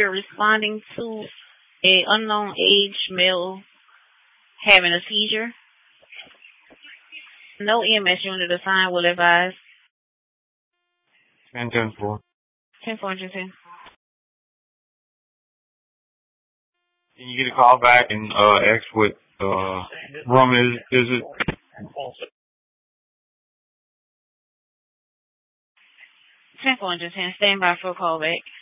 you're responding to a unknown age male having a seizure. No EMS unit assigned will advise. 10-4. 10-4. Can you get a call back and ask what room is it? 10-4. Stand by for a call back.